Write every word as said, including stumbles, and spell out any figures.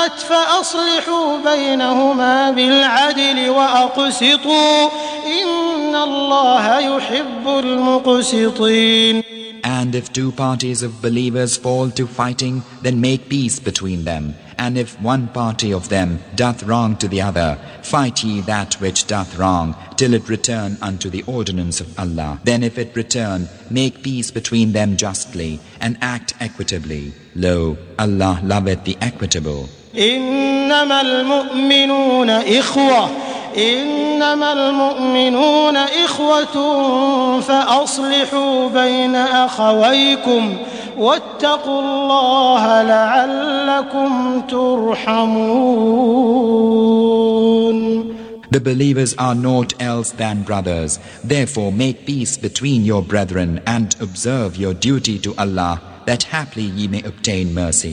أساءت فأصلحوا بينهما بالعدل وأقسطوا إن الله يحب المقسطين. And if two parties of believers fall to fighting, then make peace between them. And if one party of them doth wrong to the other, fight ye that which doth wrong, till it return unto the ordinance of Allah. Then if it return, make peace between them justly, and act equitably. Lo, Allah loveth the equitable. إنما المؤمنون إخوة إنما المؤمنون إخوة فأصلحوا بين أخويكم واتقوا الله لعلكم ترحمون. The believers are naught else than brothers. Therefore make peace between your brethren and observe your duty to Allah, that haply ye may obtain mercy.